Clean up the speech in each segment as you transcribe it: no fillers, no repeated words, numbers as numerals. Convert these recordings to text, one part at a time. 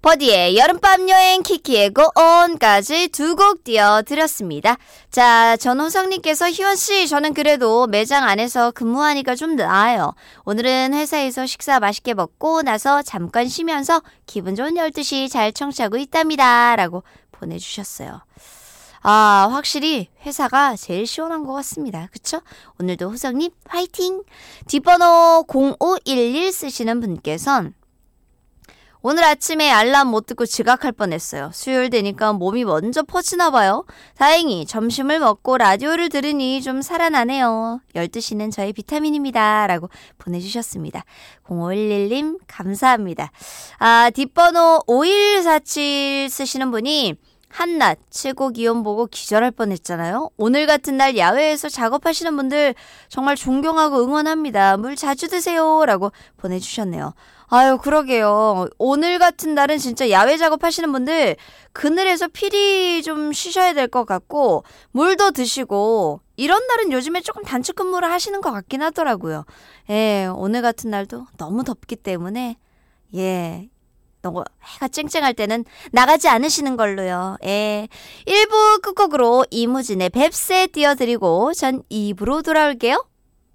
버디의 여름밤 여행 키키의 고온까지 두 곡 띄워드렸습니다. 자, 전호성님께서 희원씨 저는 그래도 매장 안에서 근무하니까 좀 나아요. 오늘은 회사에서 식사 맛있게 먹고 나서 잠깐 쉬면서 기분 좋은 12시 잘 청취하고 있답니다. 라고 보내주셨어요. 아, 확실히 회사가 제일 시원한 것 같습니다. 그쵸? 오늘도 호성님 화이팅! 뒷번호 0511 쓰시는 분께선 오늘 아침에 알람 못 듣고 지각할 뻔했어요. 수요일 되니까 몸이 먼저 퍼지나 봐요. 다행히 점심을 먹고 라디오를 들으니 좀 살아나네요. 12시는 저의 비타민입니다. 라고 보내주셨습니다. 0511님 감사합니다. 아, 뒷번호 5147 쓰시는 분이 한낮 최고 기온 보고 기절할 뻔했잖아요. 오늘 같은 날 야외에서 작업하시는 분들 정말 존경하고 응원합니다. 물 자주 드세요. 라고 보내주셨네요. 아유, 그러게요. 오늘 같은 날은 진짜 야외 작업하시는 분들 그늘에서 필히 좀 쉬셔야 될 것 같고 물도 드시고 이런 날은 요즘에 조금 단축 근무를 하시는 것 같긴 하더라고요. 예, 오늘 같은 날도 너무 덥기 때문에 예, 너무 해가 쨍쨍할 때는 나가지 않으시는 걸로요. 예, 1부 끝곡으로 이무진의 뱁새 띄워드리고 전 2부로 돌아올게요.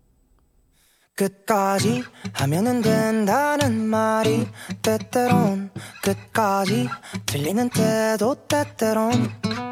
끝까지 하면은 된다는 말이 때때론 끝까지 들리는 때도 때때론